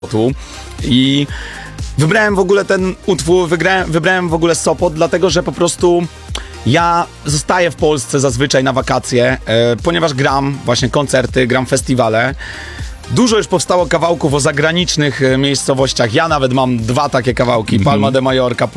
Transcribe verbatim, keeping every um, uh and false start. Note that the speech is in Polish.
tu i wybrałem w ogóle ten utwór, wygrałem, wybrałem w ogóle Sopot, dlatego że po prostu ja zostaję w Polsce zazwyczaj na wakacje, e, ponieważ gram właśnie koncerty, gram festiwale. Dużo już powstało kawałków o zagranicznych e, miejscowościach. Ja nawet mam dwa takie kawałki, Palma de Mallorca,